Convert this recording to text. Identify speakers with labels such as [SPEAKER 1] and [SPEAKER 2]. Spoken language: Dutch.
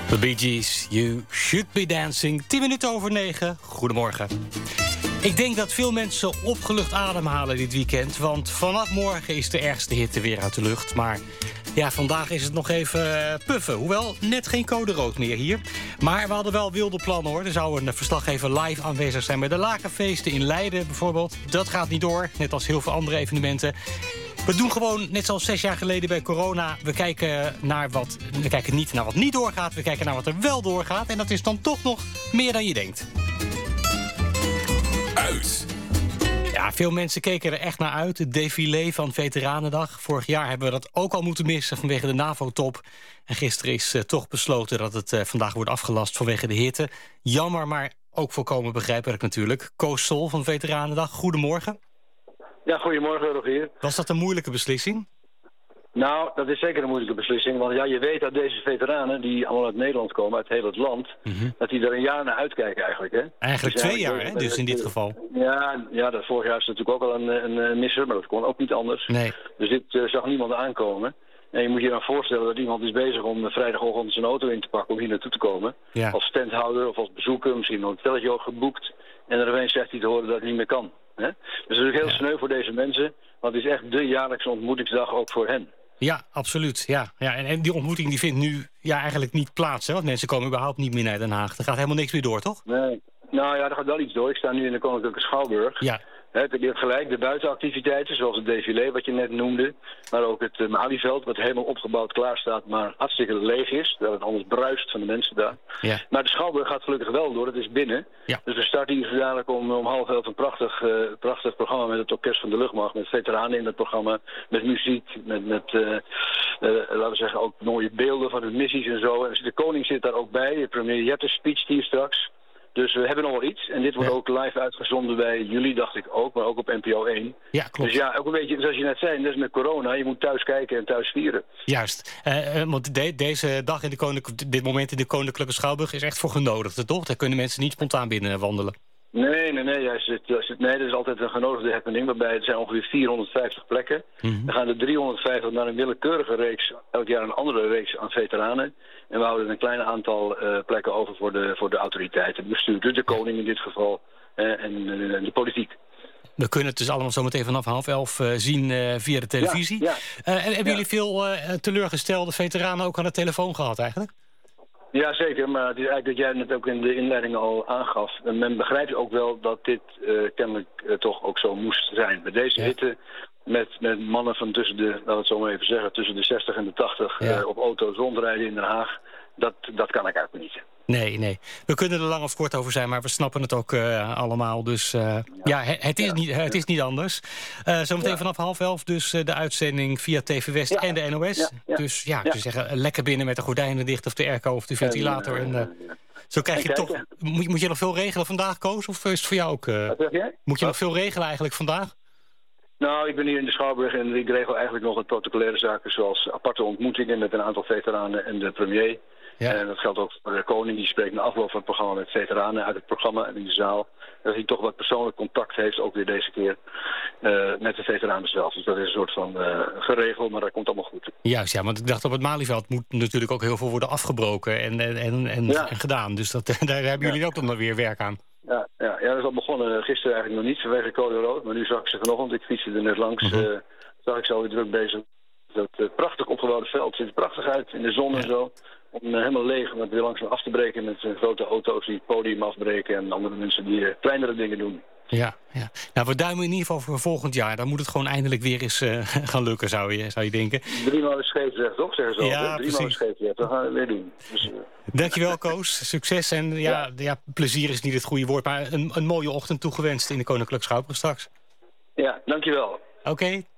[SPEAKER 1] The Bee Gees, You Should Be Dancing. 9:10. Goedemorgen. Ik denk dat veel mensen opgelucht ademhalen dit weekend. Want vanaf morgen is de ergste hitte weer uit de lucht. Maar ja, vandaag is het nog even puffen. Hoewel, net geen code rood meer hier. Maar we hadden wel wilde plannen, hoor. Er zou een verslaggever live aanwezig zijn bij de lakenfeesten in Leiden bijvoorbeeld. Dat gaat niet door, net als heel veel andere evenementen. We doen gewoon, net zoals 6 jaar geleden bij corona... We kijken niet naar wat niet doorgaat, we kijken naar wat er wel doorgaat. En dat is dan toch nog meer dan je denkt.
[SPEAKER 2] Uit.
[SPEAKER 1] Ja, veel mensen keken er echt naar uit. Het défilé van Veteranendag. Vorig jaar hebben we dat ook al moeten missen vanwege de NAVO-top. En gisteren is toch besloten dat het vandaag wordt afgelast vanwege de hitte. Jammer, maar ook volkomen begrijpelijk natuurlijk. Koos Sol van Veteranendag, goedemorgen.
[SPEAKER 3] Ja, goedemorgen, Rogier.
[SPEAKER 1] Was dat een moeilijke beslissing?
[SPEAKER 3] Nou, dat is zeker een moeilijke beslissing. Want ja, je weet dat deze veteranen die allemaal uit Nederland komen, uit heel het land... dat die er een jaar naar uitkijken eigenlijk, hè?
[SPEAKER 1] Eigenlijk
[SPEAKER 3] dus
[SPEAKER 1] 2 jaar, hè? Dus in dit geval.
[SPEAKER 3] Ja, dat vorig jaar is natuurlijk ook al een misser, maar dat kon ook niet anders.
[SPEAKER 1] Nee.
[SPEAKER 3] Dus dit zag niemand aankomen. En je moet je dan voorstellen dat iemand is bezig om vrijdagochtend zijn auto in te pakken om hier naartoe te komen. Ja. Als standhouder of als bezoeker, misschien nog een hotelletje ook geboekt. En er opeens zegt hij te horen dat het niet meer kan. Hè? Dus het is natuurlijk heel sneu voor deze mensen, want het is echt de jaarlijkse ontmoetingsdag ook voor hen.
[SPEAKER 1] Ja, absoluut. Ja. En die ontmoeting die vindt nu eigenlijk niet plaats, hè? Want mensen komen überhaupt niet meer naar Den Haag. Er gaat helemaal niks meer door, toch?
[SPEAKER 3] Nee. Nou ja, er gaat wel iets door. Ik sta nu in de Koninklijke Schouwburg. Ja. Je hebt gelijk, de buitenactiviteiten, zoals het défilé wat je net noemde. Maar ook het Malieveld, wat helemaal opgebouwd klaar staat, maar hartstikke leeg is. Dat het anders bruist van de mensen daar. Ja. Maar de Schouwburg gaat gelukkig wel door, het is binnen. Ja. Dus we starten hier dadelijk om 10:30 een prachtig programma met het Orkest van de Luchtmacht. Met veteranen in het programma, met muziek, met laten we zeggen ook mooie beelden van de missies en zo. En de koning zit daar ook bij, premier Jette's speech hier straks. Dus we hebben nog wel iets. En dit wordt ook live uitgezonden bij jullie, dacht ik ook. Maar ook op NPO 1. Ja, klopt. Dus ja, ook een beetje, zoals je net zei, dat is met corona. Je moet thuis kijken en thuis vieren. Juist.
[SPEAKER 1] Want deze dag dit moment in de Koninklijke Schouwburg is echt voor genodigden, toch? Daar kunnen mensen niet spontaan binnen wandelen.
[SPEAKER 3] Nee. Dat is altijd een genodigde happening, waarbij het zijn ongeveer 450 plekken. Mm-hmm. Dan gaan er 350 naar een willekeurige reeks, elk jaar een andere reeks aan veteranen. En we houden een klein aantal plekken over voor de autoriteiten, het bestuur, dus de koning in dit geval en de politiek.
[SPEAKER 1] We kunnen het dus allemaal zo meteen vanaf 10:30 zien via de televisie. Ja. En hebben jullie veel teleurgestelde veteranen ook aan de telefoon gehad eigenlijk?
[SPEAKER 3] Ja, zeker, maar het is eigenlijk dat jij het ook in de inleiding al aangaf. En men begrijpt ook wel dat dit kennelijk toch ook zo moest zijn. Bij deze hitte met mannen van tussen de 60 en de 80 op auto's rondrijden in Den Haag. Dat kan ik eigenlijk niet.
[SPEAKER 1] Nee. We kunnen er lang of kort over zijn, maar we snappen het ook allemaal. Dus het is niet anders. Zometeen vanaf 10:30 dus de uitzending via TV West en de NOS. Dus ik zou zeggen, lekker binnen met de gordijnen dicht of de airco of de ventilator. Zo krijg je toch... Moet je nog veel regelen vandaag, Koos? Of is het voor jou ook... Moet je nog veel regelen eigenlijk vandaag?
[SPEAKER 3] Nou, ik ben hier in de Schouwburg en ik regel eigenlijk nog wat protocolaire zaken, zoals aparte ontmoetingen met een aantal veteranen en de premier. Ja. En dat geldt ook voor de koning, die spreekt na afloop van het programma met veteranen uit het programma en in de zaal. Dat hij toch wat persoonlijk contact heeft, ook weer deze keer, met de veteranen zelf. Dus dat is een soort van geregeld, maar dat komt allemaal goed. Juist,
[SPEAKER 1] want ik dacht op het Malieveld moet natuurlijk ook heel veel worden afgebroken en gedaan. Dus daar hebben jullie ook dan weer werk aan.
[SPEAKER 3] Ja, dat is al begonnen gisteren eigenlijk nog niet vanwege code rood. Maar nu zag ik ze vanochtend, ik fietste er net langs, zag ik ze alweer druk bezig. Dat prachtig opgebouwde veld ziet er prachtig uit in de zon en zo. Om helemaal leeg, om het weer langzaam af te breken met grote auto's die het podium afbreken en andere mensen die kleinere dingen doen.
[SPEAKER 1] Ja. Nou, we duimen in ieder geval voor volgend jaar. Dan moet het gewoon eindelijk weer eens gaan lukken, zou je denken.
[SPEAKER 3] 3 maal scheef zegt, toch? Zeggen ze
[SPEAKER 1] ja,
[SPEAKER 3] 3 maal scheef zegt, dan gaan we het weer doen. Dus,
[SPEAKER 1] dankjewel, Koos. Succes en plezier is niet het goede woord, maar een mooie ochtend toegewenst in de Koninklijke Schouwburg straks.
[SPEAKER 3] Ja, dankjewel.
[SPEAKER 1] Oké.